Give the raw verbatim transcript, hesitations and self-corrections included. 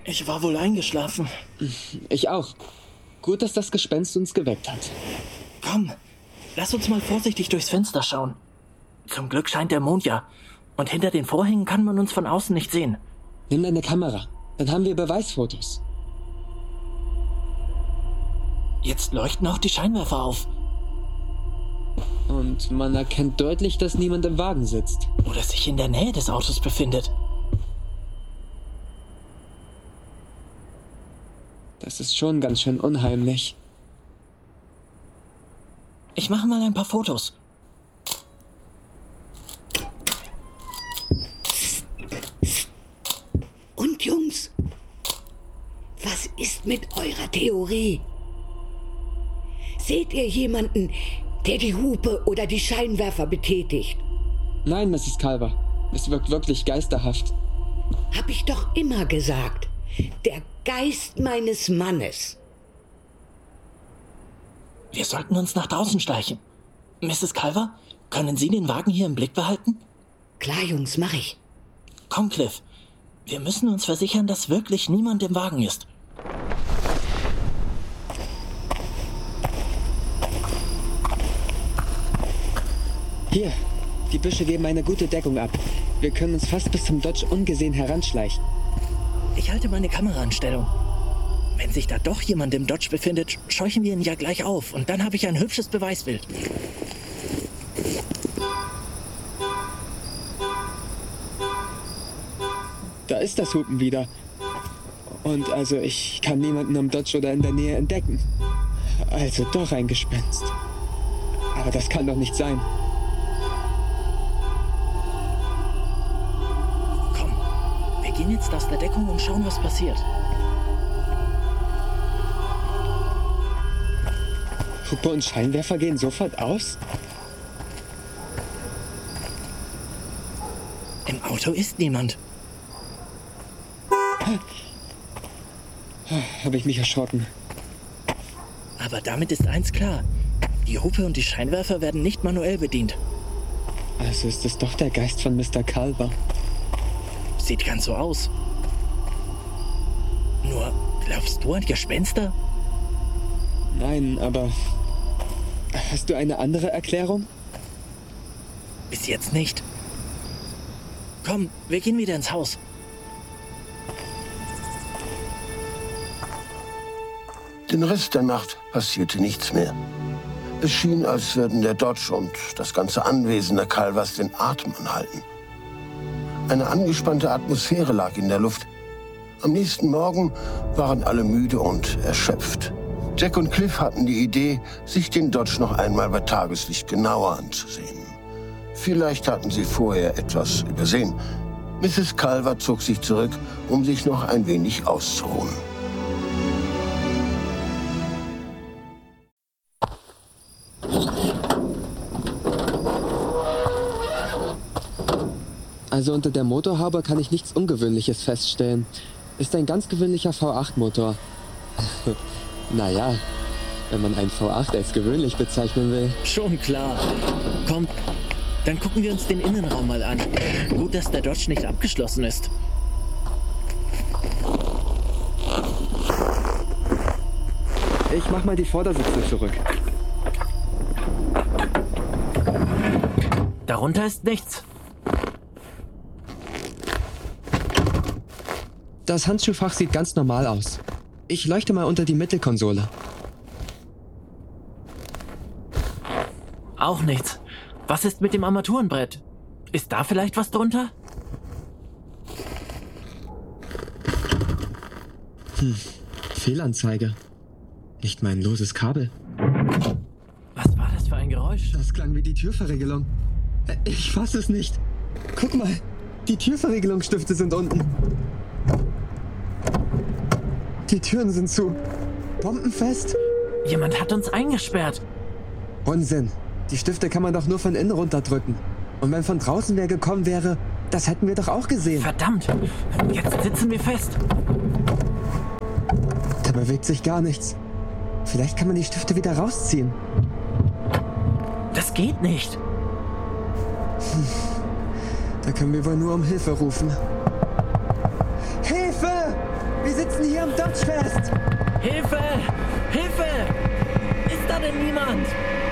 Ich war wohl eingeschlafen. Ich auch. Gut, dass das Gespenst uns geweckt hat. Komm, lass uns mal vorsichtig durchs Fenster schauen. Zum Glück scheint der Mond ja. Und hinter den Vorhängen kann man uns von außen nicht sehen. Nimm deine Kamera. Dann haben wir Beweisfotos. Jetzt leuchten auch die Scheinwerfer auf. Und man erkennt deutlich, dass niemand im Wagen sitzt. Oder sich in der Nähe des Autos befindet. Das ist schon ganz schön unheimlich. Ich mache mal ein paar Fotos. Und Jungs, was ist mit eurer Theorie? Seht ihr jemanden, der die Hupe oder die Scheinwerfer betätigt? Nein, Misses Culver. Es wirkt wirklich geisterhaft. Hab ich doch immer gesagt. Der Geist meines Mannes. Wir sollten uns nach draußen schleichen. Misses Culver, können Sie den Wagen hier im Blick behalten? Klar, Jungs, mach ich. Komm, Cliff. Wir müssen uns versichern, dass wirklich niemand im Wagen ist. Hier, die Büsche geben eine gute Deckung ab. Wir können uns fast bis zum Dodge ungesehen heranschleichen. Ich halte meine Kamera in Stellung. Wenn sich da doch jemand im Dodge befindet, scheuchen wir ihn ja gleich auf. Und dann habe ich ein hübsches Beweisbild. Da ist das Hupen wieder. Und also ich kann niemanden am Dodge oder in der Nähe entdecken. Also doch ein Gespenst. Aber das kann doch nicht sein. Komm, wir gehen jetzt aus der Deckung und schauen, was passiert. Hupe und Scheinwerfer gehen sofort aus? Im Auto ist niemand. Habe ich mich erschrocken. Aber damit ist eins klar. Die Hupe und die Scheinwerfer werden nicht manuell bedient. Also ist es doch der Geist von Mister Culver. Sieht ganz so aus. Nur, glaubst du an Gespenster? Nein, aber... Hast du eine andere Erklärung? Bis jetzt nicht. Komm, wir gehen wieder ins Haus. Den Rest der Nacht passierte nichts mehr. Es schien, als würden der Dodge und das ganze Anwesen der Culvers den Atem anhalten. Eine angespannte Atmosphäre lag in der Luft. Am nächsten Morgen waren alle müde und erschöpft. Jack und Cliff hatten die Idee, sich den Dodge noch einmal bei Tageslicht genauer anzusehen. Vielleicht hatten sie vorher etwas übersehen. Misses Culver zog sich zurück, um sich noch ein wenig auszuruhen. Also unter der Motorhaube kann ich nichts Ungewöhnliches feststellen. Ist ein ganz gewöhnlicher V acht Motor. Naja, wenn man einen V acht als gewöhnlich bezeichnen will. Schon klar. Komm, dann gucken wir uns den Innenraum mal an. Gut, dass der Dodge nicht abgeschlossen ist. Ich mach mal die Vordersitze zurück. Darunter ist nichts. Das Handschuhfach sieht ganz normal aus. Ich leuchte mal unter die Mittelkonsole. Auch nichts. Was ist mit dem Armaturenbrett? Ist da vielleicht was drunter? Hm, Fehlanzeige. Nicht mein loses Kabel. Was war das für ein Geräusch? Das klang wie die Türverriegelung. Äh, Ich fass es nicht. Guck mal, die Türverriegelungsstifte sind unten. Die Türen sind zu. Bombenfest? Jemand hat uns eingesperrt. Unsinn. Die Stifte kann man doch nur von innen runterdrücken. Und wenn von draußen wer gekommen wäre, das hätten wir doch auch gesehen. Verdammt, jetzt sitzen wir fest. Da bewegt sich gar nichts. Vielleicht kann man die Stifte wieder rausziehen. Das geht nicht. Hm. Da können wir wohl nur um Hilfe rufen. Hilfe! Wir sitzen hier am Dodge fest! Hilfe! Hilfe! Ist da denn niemand?